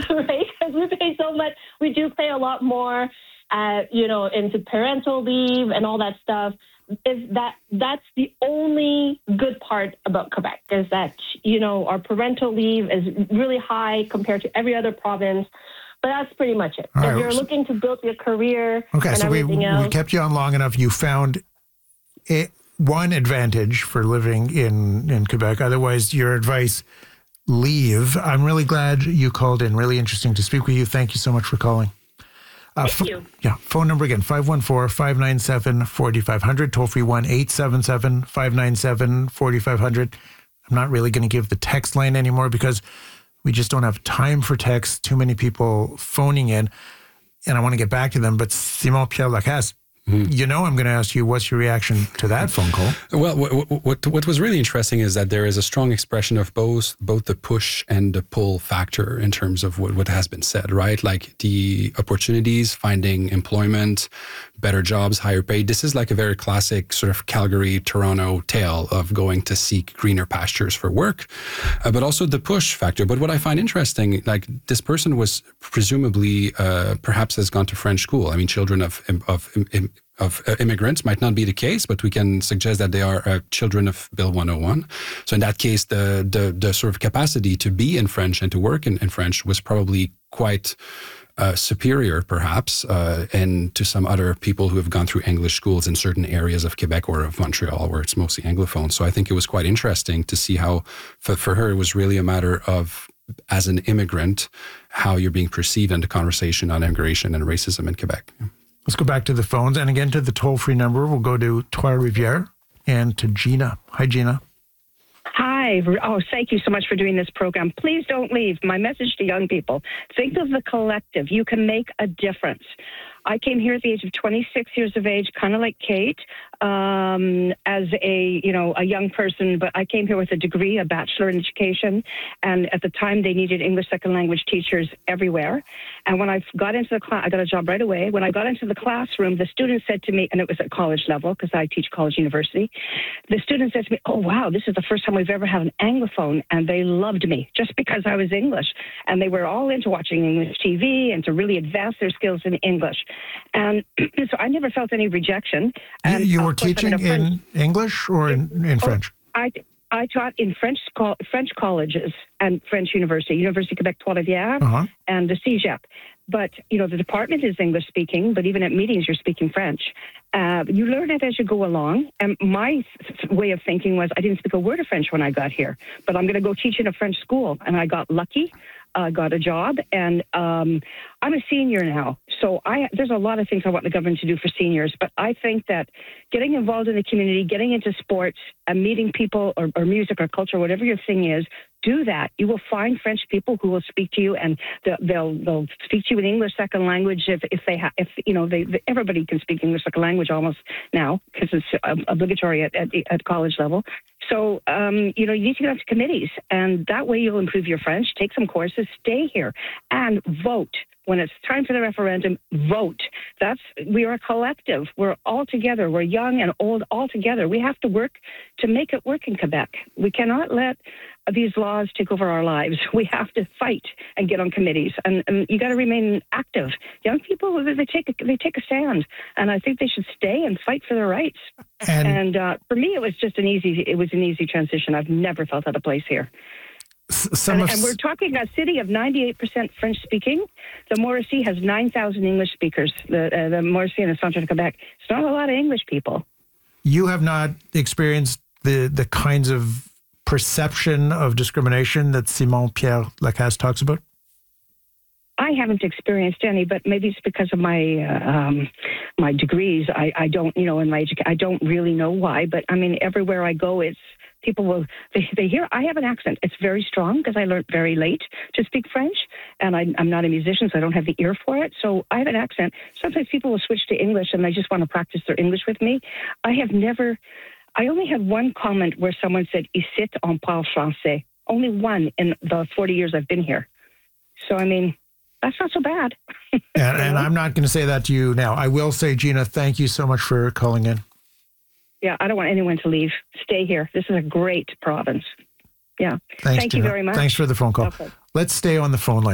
right? Because we pay so much. We do pay a lot more, into parental leave and all that stuff. That's the only good part about Quebec is that, our parental leave is really high compared to every other province. But that's pretty much it. If you're looking to build your career and everything else. We kept you on long enough. You found one advantage for living in Quebec. Otherwise, your advice, leave. I'm really glad you called in. Really interesting to speak with you. Thank you so much for calling. Thank you. Yeah, phone number again, 514-597-4500, toll-free 1-877-597-4500. I'm not really going to give the text line anymore because we just don't have time for text. Too many people phoning in, and I want to get back to them. But Simon Pierre Lacasse, I'm going to ask you, what's your reaction to that phone call? Well, what was really interesting is that there is a strong expression of both the push and the pull factor in terms of what has been said, right? Like the opportunities, finding employment, better jobs, higher pay. This is like a very classic sort of Calgary, Toronto tale of going to seek greener pastures for work, but also the push factor. But what I find interesting, like this person was presumably perhaps has gone to French school. I mean, children of immigrants might not be the case, but we can suggest that they are children of Bill 101. So in that case, the sort of capacity to be in French and to work in French was probably quite superior, perhaps, and to some other people who have gone through English schools in certain areas of Quebec or of Montreal, where it's mostly Anglophone. So I think it was quite interesting to see how, for her, it was really a matter of, as an immigrant, how you're being perceived in the conversation on immigration and racism in Quebec. Let's go back to the phones and again to the toll-free number. We'll go to Trois-Rivières and to Gina. Hi, Gina. Hi. Oh, thank you so much for doing this program. Please don't leave. My message to young people, think of the collective. You can make a difference. I came here at the age of 26 years of age, kind of like Kate, as a young person, but I came here with a degree, a bachelor in education, and at the time they needed English second language teachers everywhere. And when I got into the class, I got a job right away. When I got into the classroom, the students said to me, and it was at college level because I teach college university, the students said to me, "Oh, wow, this is the first time we've ever had an Anglophone," and they loved me just because I was English. And they were all into watching English TV and to really advance their skills in English. And so I never felt any rejection. And you were teaching in English or in French? I taught in French colleges and French University, Université Québec Trois-Rivières, and the CEGEP. But, the department is English speaking, but even at meetings, you're speaking French. You learn it as you go along. And my way of thinking was I didn't speak a word of French when I got here, but I'm going to go teach in a French school. And I got lucky. Got a job, and I'm a senior now. So there's a lot of things I want the government to do for seniors, but I think that getting involved in the community, getting into sports, and meeting people or music or culture, whatever your thing is, do that. You will find French people who will speak to you, and they'll speak to you in English second language if everybody can speak English second language almost now because it's obligatory at college level. So you need to get onto committees, and that way you'll improve your French. Take some courses, stay here, and vote. When it's time for the referendum, vote. We are a collective. We're all together. We're young and old all together. We have to work to make it work in Quebec. We cannot let these laws take over our lives. We have to fight and get on committees, and you got to remain active. Young people, they take a stand, and I think they should stay and fight for their rights. And for me, it was an easy transition. I've never felt out of place here. And we're talking a city of 98% French speaking. The Morrissey has 9,000 English speakers. The Morrissey and the Centre de Quebec. It's not a lot of English people. You have not experienced the kinds of perception of discrimination that Simon Pierre Lacasse talks about? I haven't experienced any, but maybe it's because of my my degrees. I don't, in my education, I don't really know why. But I mean, everywhere I go, it's people they hear I have an accent. It's very strong because I learned very late to speak French, and I'm not a musician, so I don't have the ear for it. So I have an accent. Sometimes people will switch to English, and they just want to practice their English with me. I only had one comment where someone said, "Ici, on parle français." Only one in the 40 years I've been here. So, I mean, that's not so bad. and I'm not going to say that to you now. I will say, Gina, thank you so much for calling in. Yeah, I don't want anyone to leave. Stay here. This is a great province. Yeah. Thanks, Thank Gina. you very much. Thanks for the phone call. Okay. Let's stay on the phone line.